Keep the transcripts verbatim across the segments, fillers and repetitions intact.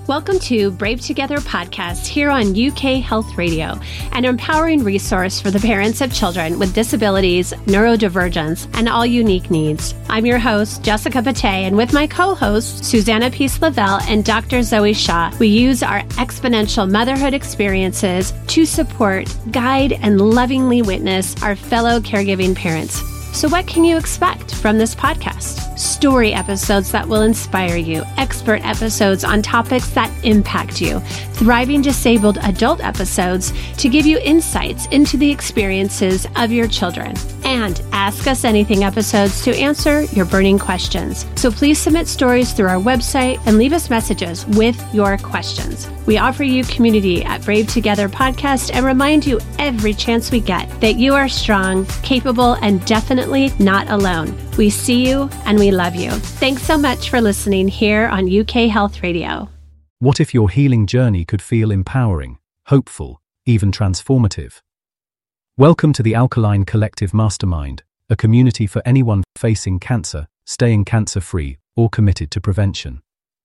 Welcome to Brave Together podcast here on U K Health Radio, an empowering resource for the parents of children with disabilities, neurodivergence, and all unique needs. I'm your host, Jessica Pate, and with my co-hosts, Susanna Peace Lavelle and Doctor Zoe Shaw, we use our exponential motherhood experiences to support, guide, and lovingly witness our fellow caregiving parents. So what can you expect from this podcast? Story episodes that will inspire you, expert episodes on topics that impact you, thriving disabled adult episodes to give you insights into the experiences of your children, and Ask Us Anything episodes to answer your burning questions. So please submit stories through our website and leave us messages with your questions. We offer you community at Brave Together Podcast and remind you every chance we get that you are strong, capable, and definitely not alone. We see you and we love you. Thanks so much for listening here on U K Health Radio. What if your healing journey could feel empowering, hopeful, even transformative? Welcome to the Alkaline Collective Mastermind, a community for anyone facing cancer, staying cancer-free, or committed to prevention.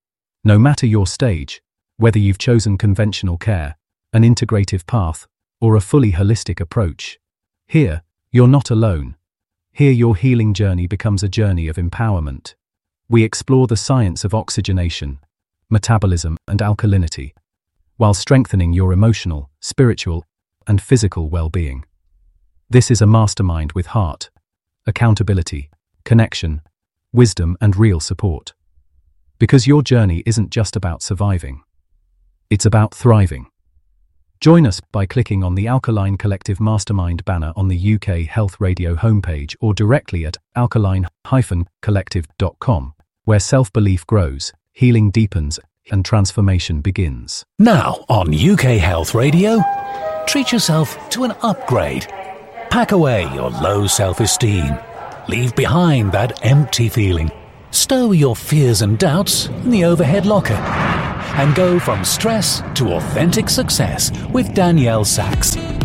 No matter your stage, whether you've chosen conventional care, an integrative path, or a fully holistic approach, here, you're not alone. Here your healing journey becomes a journey of empowerment. We explore the science of oxygenation, metabolism, and alkalinity, while strengthening your emotional, spiritual, and physical well-being. This is a mastermind with heart, accountability, connection, wisdom, and real support. Because your journey isn't just about surviving. It's about thriving. Join us by clicking on the Alkaline Collective Mastermind banner on the U K Health Radio homepage or directly at alkaline dash collective dot com, where self-belief grows, healing deepens, and transformation begins. Now on U K Health Radio, treat yourself to an upgrade. Pack away your low self-esteem. Leave behind that empty feeling. Stow your fears and doubts in the overhead locker. And go from stress to authentic success with Danielle Sachs.